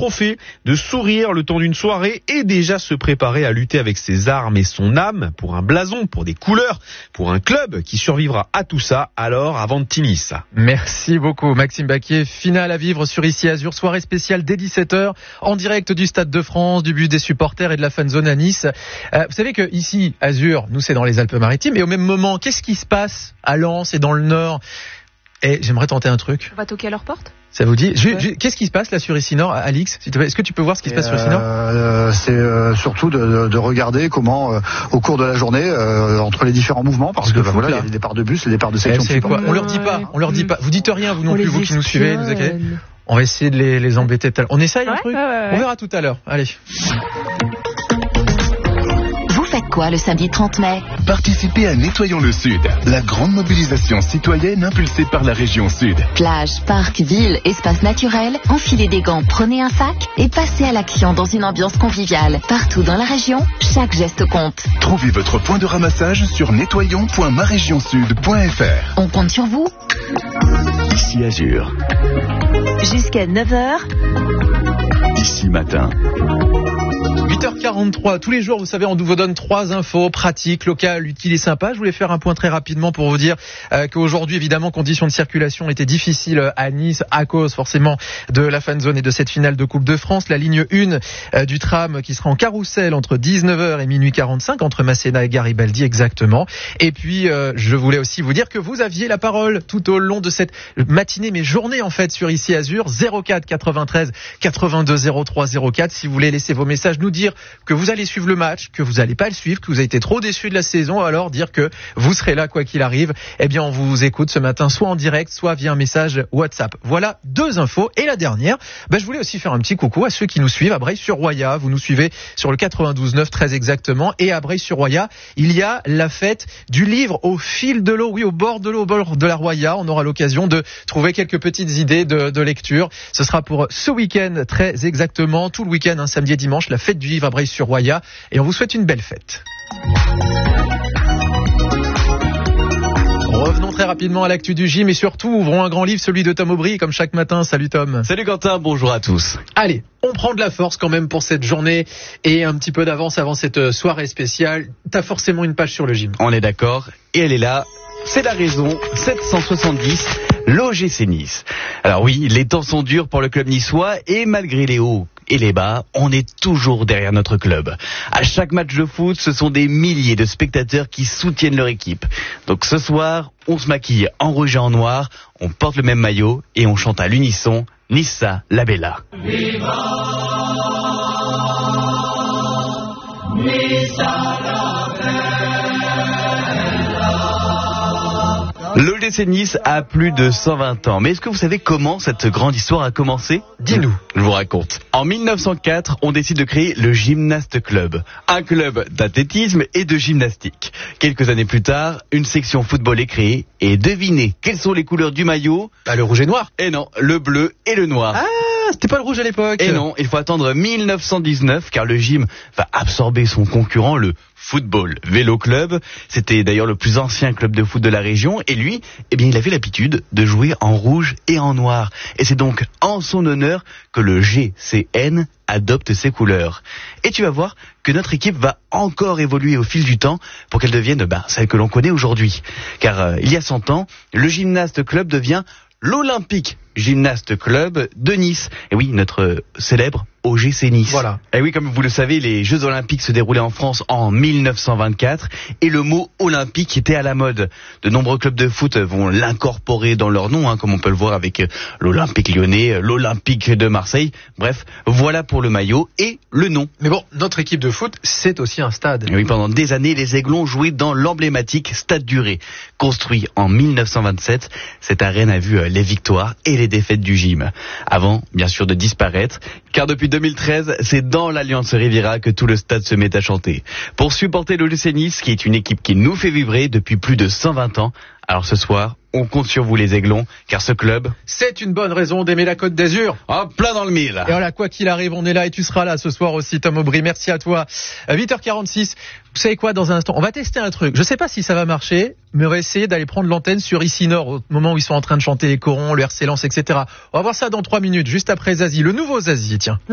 trophée, de sourire le temps d'une soirée et déjà se préparer à lutter avec ses armes et son âme pour un blason, pour des couleurs, pour un club qui survivra à tout ça. Alors, Avanti-Nice. Merci beaucoup Maxime Baquier. Finale à vivre sur Ici Azur, soirée spéciale dès 17h en direct du Stade de France, du bus des supporters et de la fanzone à Nice. Vous savez que ici Azur, nous c'est dans les Alpes-Maritimes, et au même moment, qu'est-ce qui se passe à Lens et dans le Nord? Et j'aimerais tenter un truc. On va toquer à leur porte? Ça vous dit? Qu'est-ce qui se passe là sur Ici Nord, Alix? Est-ce que tu peux voir ce qui se passe sur Ici Nord? C'est surtout de regarder comment, au cours de la journée, entre les différents mouvements, parce que voilà, il y a les départs de bus, les départs de section. C'est quoi? On leur dit pas. Vous dites rien, vous non plus, vous qui nous suivez, nous inquiétez. On va essayer de les embêter. On essaye un truc? On verra tout à l'heure. Allez. Faites quoi le samedi 30 mai? Participez à Nettoyons le Sud, la grande mobilisation citoyenne impulsée par la région Sud. Plage, parc, ville, espace naturel, enfilez des gants, prenez un sac et passez à l'action dans une ambiance conviviale. Partout dans la région, chaque geste compte. Trouvez votre point de ramassage sur nettoyons.maregionsud.fr. On compte sur vous. Ici Azur. Jusqu'à 9h. Ici matin. 8h43, tous les jours, vous savez, on vous donne 3 infos pratiques, locales, utiles et sympas. Je voulais faire un point très rapidement pour vous dire qu'aujourd'hui, évidemment, conditions de circulation étaient difficiles à Nice, à cause forcément de la fanzone et de cette finale de Coupe de France. La ligne 1 du tram qui sera en carrousel entre 19h et minuit 45, entre Masséna et Garibaldi exactement. Et puis, je voulais aussi vous dire que vous aviez la parole tout au long de cette matinée, mais journée en fait, sur Ici Azur, 04 93 82 03 04. Si vous voulez laisser vos messages, nous dire que vous allez suivre le match, que vous n'allez pas le suivre, que vous avez été trop déçus de la saison, alors dire que vous serez là quoi qu'il arrive. Eh bien, on vous écoute ce matin, soit en direct, soit via un message WhatsApp. Voilà 2 infos. Et la dernière, je voulais aussi faire un petit coucou à ceux qui nous suivent à Breil-sur-Roya. Vous nous suivez sur le 92.9 très exactement. Et à Breil-sur-Roya, il y a la fête du livre au fil de l'eau. Oui, au bord de l'eau, au bord de la Roya. On aura l'occasion de trouver quelques petites idées de lecture. Ce sera pour ce week-end très exactement, tout le week-end, un samedi et dimanche, la fête du livre à Breil-sur-Roya, et on vous souhaite une belle fête. Revenons très rapidement à l'actu du gym et surtout ouvrons un grand livre, celui de Tom Aubry, comme chaque matin. Salut Tom. Salut Quentin, bonjour à tous. Allez, on prend de la force quand même pour cette journée et un petit peu d'avance avant cette soirée spéciale. T'as forcément une page sur le gym. On est d'accord, et elle est là. C'est la raison, 770, l'OGC Nice. Alors oui, les temps sont durs pour le club niçois et malgré les hauts et les bas, on est toujours derrière notre club. À chaque match de foot, ce sont des milliers de spectateurs qui soutiennent leur équipe. Donc ce soir, on se maquille en rouge et en noir, on porte le même maillot et on chante à l'unisson Nissa la Bella. Viva Nissa la Bella. L'OGC Nice a plus de 120 ans. Mais est-ce que vous savez comment cette grande histoire a commencé? Dis-nous. Je vous raconte. En 1904, on décide de créer le Gymnast Club. Un club d'athlétisme et de gymnastique. Quelques années plus tard, une section football est créée. Et devinez, quelles sont les couleurs du maillot? Le rouge et noir. Et non, le bleu et le noir. Ah, c'était pas le rouge à l'époque. Et non, il faut attendre 1919 car le gym va absorber son concurrent, le Football Vélo Club. C'était d'ailleurs le plus ancien club de foot de la région et lui, il avait l'habitude de jouer en rouge et en noir. Et c'est donc en son honneur que le GCN adopte ces couleurs. Et tu vas voir que notre équipe va encore évoluer au fil du temps pour qu'elle devienne celle que l'on connaît aujourd'hui. Car il y a 100 ans, le Gymnast Club devient l'Olympique Gymnast Club de Nice. Et oui, notre célèbre OGC Nice. Voilà. Et oui, comme vous le savez, les Jeux Olympiques se déroulaient en France en 1924 et le mot olympique était à la mode. De nombreux clubs de foot vont l'incorporer dans leur nom, comme on peut le voir avec l'Olympique Lyonnais, l'Olympique de Marseille. Bref, voilà pour le maillot et le nom. Mais bon, notre équipe de foot, c'est aussi un stade. Et oui, pendant des années, les Aiglons jouaient dans l'emblématique Stade du Ré. Construit en 1927, cette arène a vu les victoires et les défaites du gym. Avant, bien sûr, de disparaître, car depuis 2013, c'est dans l'Alliance Riviera que tout le stade se met à chanter. Pour supporter l'OGC Nice, qui est une équipe qui nous fait vibrer depuis plus de 120 ans. Alors ce soir, on compte sur vous les Aiglons, car ce club... c'est une bonne raison d'aimer la Côte d'Azur. Plein dans le mille. Et voilà, quoi qu'il arrive, on est là et tu seras là ce soir aussi, Tom Aubry. Merci à toi. 8h46, vous savez quoi, dans un instant, on va tester un truc. Je sais pas si ça va marcher, mais on va essayer d'aller prendre l'antenne sur Ici Nord, au moment où ils sont en train de chanter les corons, le RC Lens, etc. On va voir ça dans 3 minutes, juste après Zazie, le nouveau Zazie, tiens.